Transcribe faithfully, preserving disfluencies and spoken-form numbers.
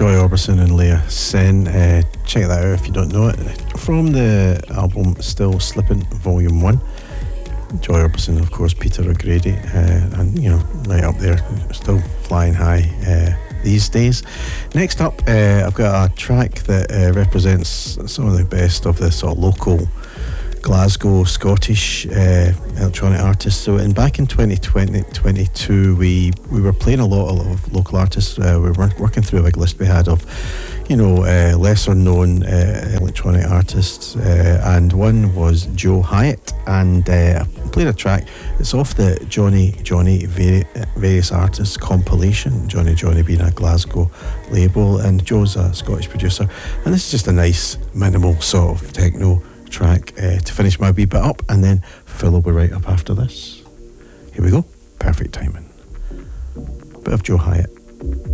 Joy Orbison and Leah Sen. Uh, check that out if you don't know it. From the album Still Slippin' Volume one. Joy Orbison, of course, Peter O'Grady, uh, and, you know, right up there, still flying high uh, these days. Next up, uh, I've got a track that uh, represents some of the best of the sort of local Glasgow Scottish uh, electronic artists. So, in back in twenty twenty, twenty-two, we we were playing a lot of local artists. Uh, we were working through a big list we had of, you know, uh, lesser known uh, electronic artists, uh, and one was Joe Hyatt, and uh, I played a track. It's off the Johnny Johnny Vari- Various Artists compilation. Johnny Johnny being a Glasgow label, and Joe's a Scottish producer, and this is just a nice minimal sort of techno track uh, to finish my wee bit up, and then Phil will be right up after this. Here we go. Perfect timing. Bit of Joe Hyatt.